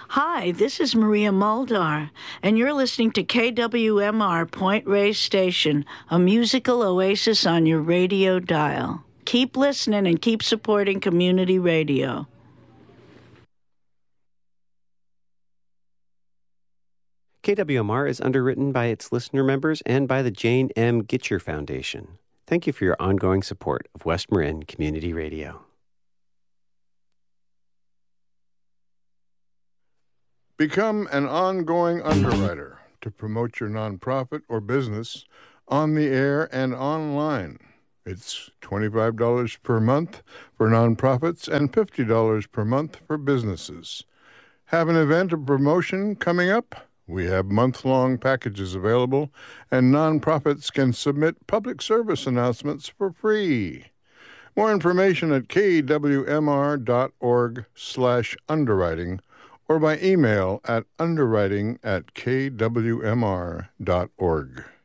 Hi, this is Maria Muldar, and you're listening to KWMR Point Reyes Station, a musical oasis on your radio dial. Keep listening and keep supporting community radio. KWMR is underwritten by its listener members and by the Jane M. Gitcher Foundation. Thank you for your ongoing support of West Marin Community Radio. Become an ongoing underwriter to promote your nonprofit or business on the air and online. It's $25 per month for nonprofits and $50 per month for businesses. Have an event or promotion coming up? We have month-long packages available, and nonprofits can submit public service announcements for free. More information at kwmr.org/underwriting or by email at underwriting@kwmr.org.